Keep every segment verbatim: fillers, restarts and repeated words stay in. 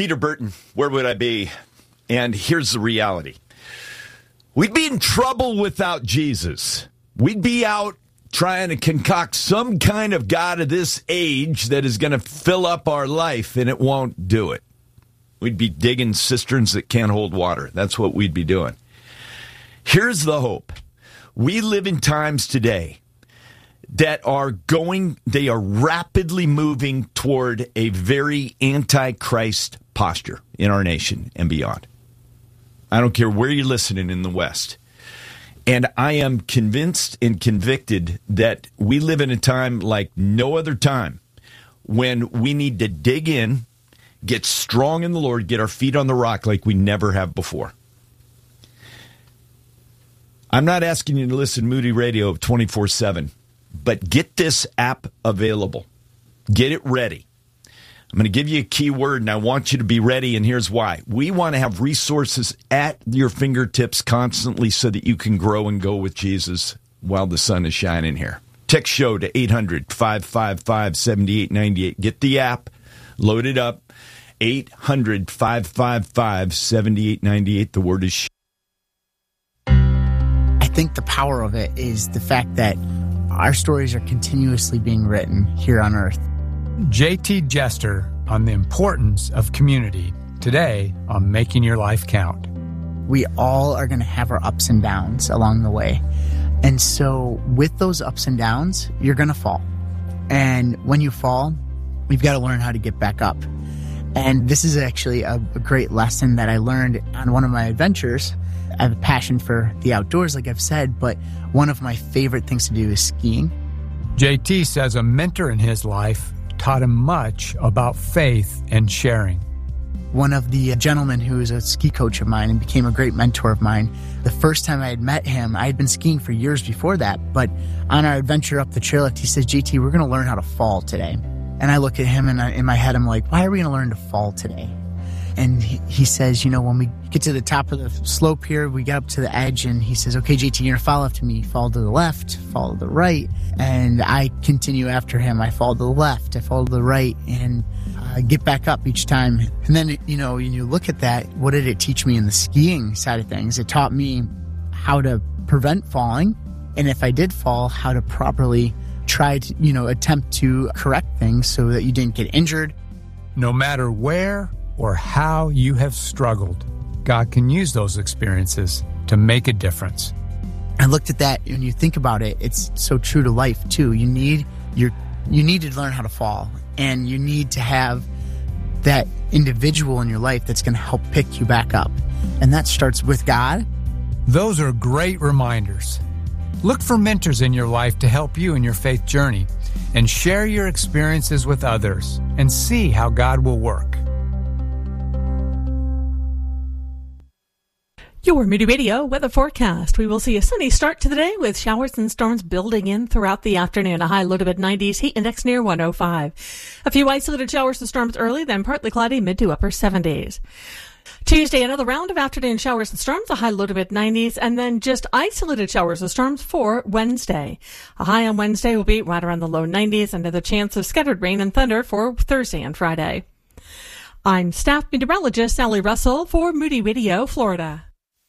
Peter Burton, where would I be? And here's the reality. We'd be in trouble without Jesus. We'd be out trying to concoct some kind of God of this age that is going to fill up our life, and it won't do it. We'd be digging cisterns that can't hold water. That's what we'd be doing. Here's the hope. We live in times today that are going, they are rapidly moving toward a very anti-Christ posture in our nation and beyond. I don't care where you're listening in the West. And I am convinced and convicted that we live in a time like no other time when we need to dig in, get strong in the Lord, get our feet on the rock like we never have before. I'm not asking you to listen to Moody Radio twenty-four seven, but get this app available. Get it ready. I'm going to give you a key word, and I want you to be ready, and here's why. We want to have resources at your fingertips constantly so that you can grow and go with Jesus while the sun is shining here. Text SHOW to eight hundred, five five five, seven eight nine eight. Get the app, load it up, eight hundred, five five five, seven eight nine eight. The word is SHOW. I think the power of it is the fact that our stories are continuously being written here on earth. J T Jester on the importance of community today on Making Your Life Count. We all are going to have our ups and downs along the way. And so with those ups and downs, you're going to fall. And when you fall, we've got to learn how to get back up. And this is actually a, a great lesson that I learned on one of my adventures. I have a passion for the outdoors, like I've said, but one of my favorite things to do is skiing. J T says a mentor in his life taught him much about faith and sharing. One of the gentlemen who was a ski coach of mine and became a great mentor of mine, the first time I had met him, I had been skiing for years before that, but on our adventure up the chairlift, he says, J T, we're going to learn how to fall today. And I look at him and I, in my head, I'm like, why are we going to learn to fall today? And he, he says, you know, when we get to the top of the slope here, we get up to the edge, and he says, okay, J T, you're going to fall after me. Fall to the left, fall to the right. And I continue after him. I fall to the left, I fall to the right, and uh, get back up each time. And then, you know, when you look at that, what did it teach me in the skiing side of things? It taught me how to prevent falling. And if I did fall, how to properly try to, you know, attempt to correct things so that you didn't get injured. No matter where or how you have struggled, God can use those experiences to make a difference. I looked at that, and you think about it, it's so true to life too. You need your, you need to learn how to fall, and you need to have that individual in your life that's going to help pick you back up. And that starts with God. Those are great reminders. Look for mentors in your life to help you in your faith journey, and share your experiences with others and see how God will work. Your Moody Radio weather forecast. We will see a sunny start to the day with showers and storms building in throughout the afternoon. A high low to mid nineties, heat index near one oh five. A few isolated showers and storms early, then partly cloudy, mid to upper seventies. Tuesday, another round of afternoon showers and storms, a high low to mid nineties, and then just isolated showers and storms for Wednesday. A high on Wednesday will be right around the low nineties, and there's a chance of scattered rain and thunder for Thursday and Friday. I'm staff meteorologist Sally Russell for Moody Radio, Florida.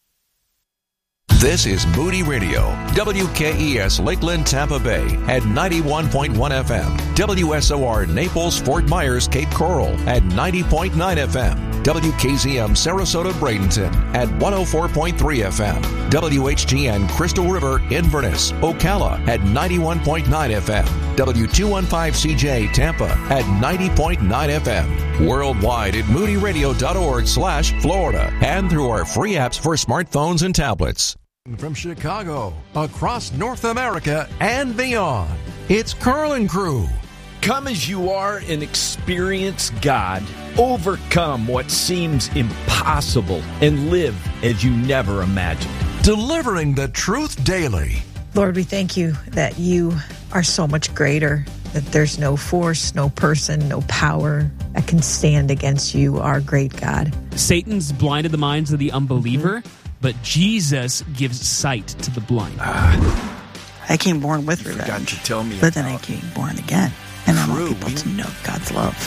This is Moody Radio, W K E S Lakeland, Tampa Bay at ninety-one point one F M, W S O R Naples, Fort Myers, Cape Coral at ninety point nine F M, W K Z M Sarasota, Bradenton at one oh four point three F M, W H G N Crystal River, Inverness, Ocala at ninety-one point nine F M, W two fifteen C J Tampa at ninety point nine F M, worldwide at moody radio dot org slash Florida, and through our free apps for smartphones and tablets. From Chicago, across North America and beyond, it's Carlin Crew. Come as you are and experience God. Overcome what seems impossible and live as you never imagined. Delivering the truth daily. Lord, we thank you that you are so much greater, that there's no force, no person, no power that can stand against you, our great God. Satan's blinded the minds of the unbeliever, mm-hmm. but Jesus gives sight to the blind. Uh, I came born with revenge, forgot to tell me but then I came born again. And I want people to know God's love.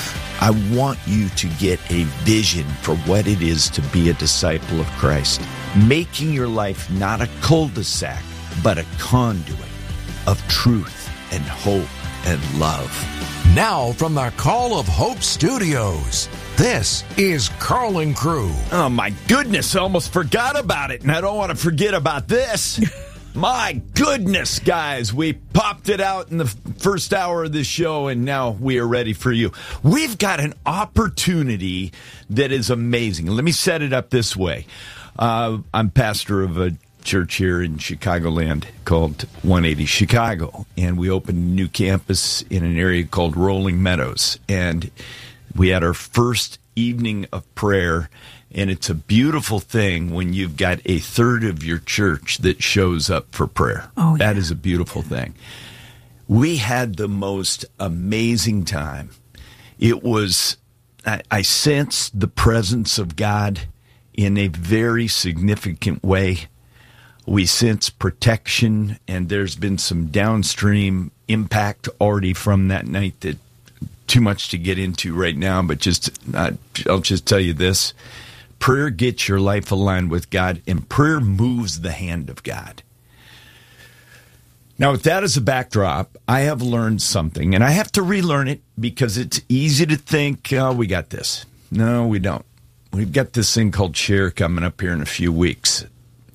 I want you to get a vision for what it is to be a disciple of Christ, making your life not a cul-de-sac, but a conduit of truth and hope and love. Now from the Call of Hope Studios, this is Carl and Crew. Oh, my goodness, I almost forgot about it, and I don't want to forget about this. My goodness, guys, we popped it out in the first hour of this show, and now we are ready for you. We've got an opportunity that is amazing. Let me set it up this way. Uh, I'm pastor of a church here in Chicagoland called one eighty Chicago, and we opened a new campus in an area called Rolling Meadows, and we had our first evening of prayer. And it's a beautiful thing when you've got a third of your church that shows up for prayer. Oh, that yeah. is a beautiful thing. We had the most amazing time. It was, I, I sensed the presence of God in a very significant way. We sense protection, and there's been some downstream impact already from that night that too much to get into right now, but just uh, I'll just tell you this. Prayer gets your life aligned with God, and prayer moves the hand of God. Now, with that as a backdrop, I have learned something, and I have to relearn it because it's easy to think, oh, we got this. No, we don't. We've got this thing called Share coming up here in a few weeks.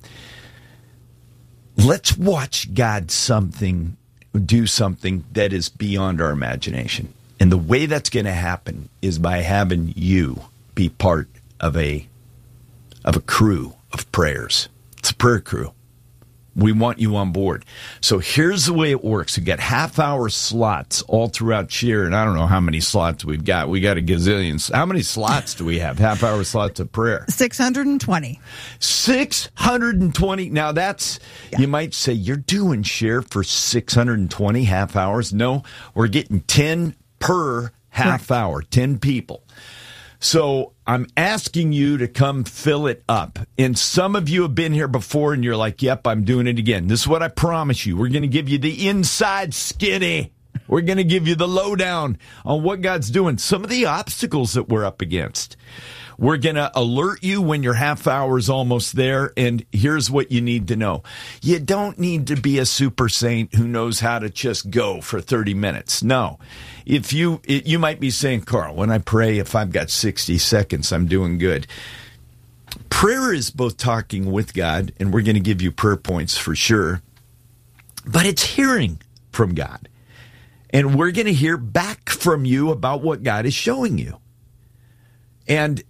Let's watch God something do something that is beyond our imagination. And the way that's going to happen is by having you be part of a of a crew of prayers. It's a prayer crew. We want you on board. So here's the way it works. We got half-hour slots all throughout Cheer, and I don't know how many slots we've got. We got a gazillion. How many slots do we have? Half-hour slots of prayer. six hundred twenty. six hundred twenty. Now that's, yeah. You might say, you're doing Share for six hundred twenty half hours. No, we're getting ten per half right. hour, ten people. So I'm asking you to come fill it up. And some of you have been here before and you're like, yep, I'm doing it again. This is what I promise you. We're going to give you the inside skinny. We're going to give you the lowdown on what God's doing. Some of the obstacles that we're up against. We're going to alert you when your half hour is almost there. And here's what you need to know. You don't need to be a super saint who knows how to just go for thirty minutes. No. If you, it, you might be saying, Carl, when I pray, if I've got sixty seconds, I'm doing good. Prayer is both talking with God, and we're going to give you prayer points for sure, but it's hearing from God. And we're going to hear back from you about what God is showing you. And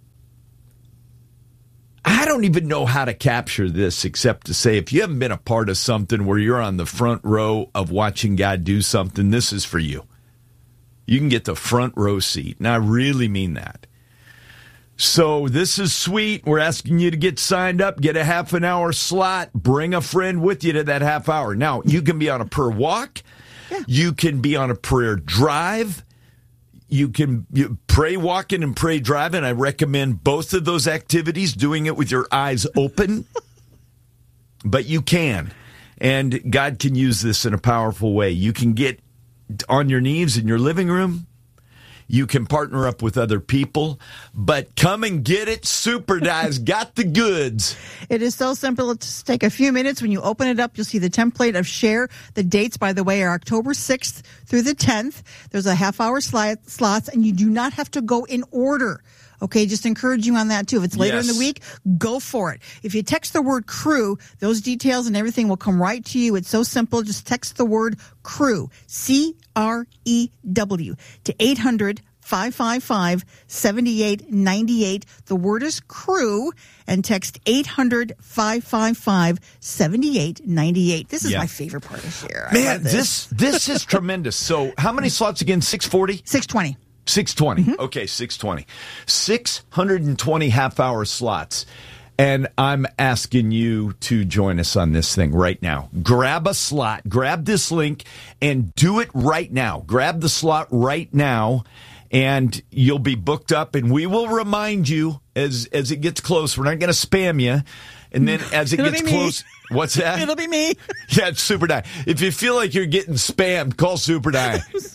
I don't even know how to capture this except to say, if you haven't been a part of something where you're on the front row of watching God do something, this is for you. You can get the front row seat. And I really mean that. So this is sweet. We're asking you to get signed up, get a half an hour slot, bring a friend with you to that half hour. Now, you can be on a prayer walk. Yeah. You can be on a prayer drive. You can you pray walking and pray driving. I recommend both of those activities, doing it with your eyes open. But you can. And God can use this in a powerful way. You can get on your knees in your living room. You can partner up with other people, but come and get it. Superdive's got the goods. It is so simple. Just take a few minutes. When you open it up, you'll see the template of Share. The dates, by the way, are October sixth through the tenth. There's a half-hour slot, slots, and you do not have to go in order. Okay, just encourage you on that, too. If it's later yes. in the week, go for it. If you text the word crew, those details and everything will come right to you. It's so simple. Just text the word crew, C R E W, to eight hundred, five five five, seven eight nine eight. The word is crew, and text eight hundred, five five five, seven eight nine eight. This is yeah. my favorite part of Share. Man, this. this this is tremendous. So how many slots again? six forty? six twenty. six twenty. Mm-hmm. Okay, six twenty. six hundred twenty half-hour slots. And I'm asking you to join us on this thing right now. Grab a slot. Grab this link and do it right now. Grab the slot right now, and you'll be booked up. And we will remind you as as it gets close. We're not going to spam you. And then as it It'll gets be me. close... What's that? It'll be me. Yeah, it's Super Die. If you feel like you're getting spammed, call Super Die.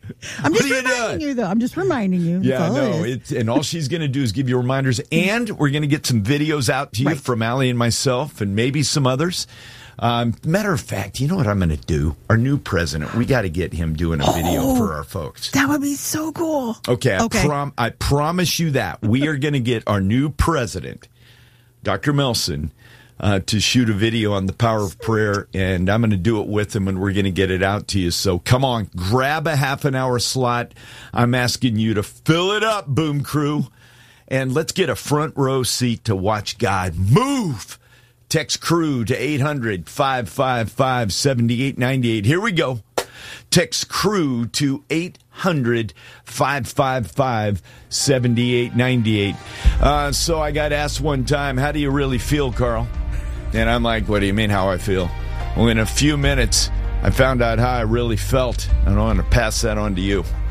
I'm What just are you reminding doing? you, though. I'm just reminding you. That's Yeah, all no, it is. it's and all she's going to do is give you reminders, and we're going to get some videos out to you Right. from Allie and myself, and maybe some others. Um, matter of fact, you know what I'm going to do? Our new president, we got to get him doing a video Oh. for our folks. That would be so cool. Okay, I, Okay. Prom- I promise you that we are going to get our new president, Doctor Melson, uh, to shoot a video on the power of prayer, and I'm going to do it with him, and we're going to get it out to you. So come on, grab a half an hour slot. I'm asking you to fill it up, Boom Crew, and let's get a front row seat to watch God move. Text CREW to eight hundred, five five five, seven eight nine eight. Here we go. Text CREW to eight hundred, five five five, seven eight nine eight. Uh, so I got asked one time, how do you really feel, Carl? And I'm like, what do you mean how I feel? Well, in a few minutes, I found out how I really felt, and I want to pass that on to you.